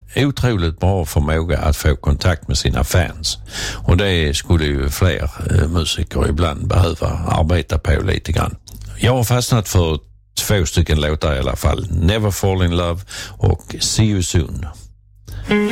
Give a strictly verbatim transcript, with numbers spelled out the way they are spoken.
otroligt bra förmåga att få kontakt med sina fans. Och det skulle ju fler eh, musiker ibland behöva arbeta på lite grann. Jag har fastnat för två stycken låtar i alla fall. Never Fall in Love och See You Soon.